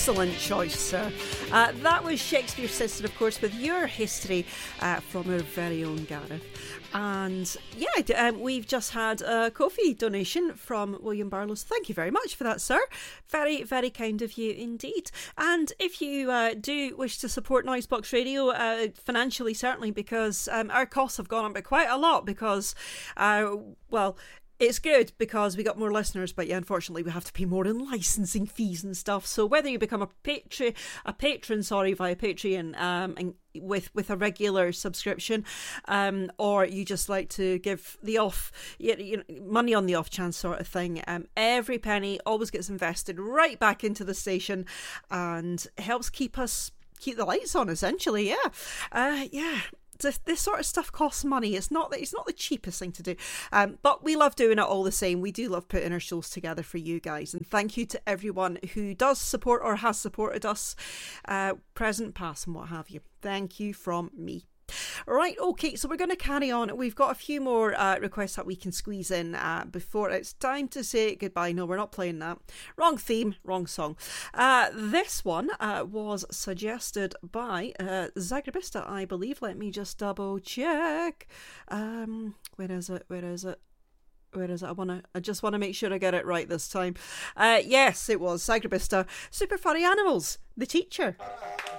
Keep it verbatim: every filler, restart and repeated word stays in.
Excellent choice, sir. Uh, that was Shakespeare's Sister, of course, with Your History uh, from our very own Gareth. And yeah, um, we've just had a Ko-fi donation from William Barlow. Thank you very much for that, sir. Very, very kind of you indeed. And if you uh, do wish to support Noisebox Radio, uh, financially certainly, because um, our costs have gone up by quite a lot because, uh, well, it's good because we got more listeners, but yeah, unfortunately we have to pay more in licensing fees and stuff. So whether you become a patron, a patron, sorry, via Patreon, um, and with with a regular subscription, um, or you just like to give the off, you, you know, money on the off chance sort of thing, um, every penny always gets invested right back into the station and helps keep us keep the lights on. Essentially, yeah, uh, yeah. This sort of stuff costs money. It's not it's not the cheapest thing to do, um, but we love doing it all the same. We do love putting our shows together for you guys, and thank you to everyone who does support or has supported us, uh, present, past, and what have you. Thank you from me. Right, okay, so we're going to carry on. We've got a few more uh, requests that we can squeeze in uh, before it's time to say goodbye. No, we're not playing that. Wrong theme, wrong song. Uh, this one uh, was suggested by uh, Zagrabista, I believe. Let me just double check. Um, where is it? Where is it? Where is it? I want to. I just want to make sure I get it right this time. Uh, yes, it was Zagrabista. Super Furry Animals, the teacher.